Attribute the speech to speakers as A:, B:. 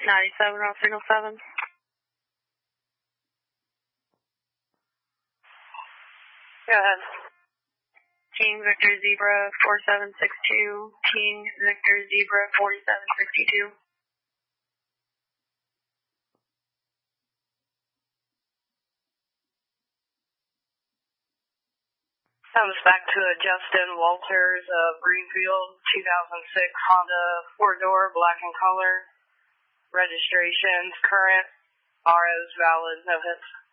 A: 97 on signal 7. Go ahead. King Victor Zebra 4762. King Victor Zebra 4762. Comes back to a Justin Walters of Greenfield 2006 Honda 4-door, black in color. Registrations current. RO's valid, no hits.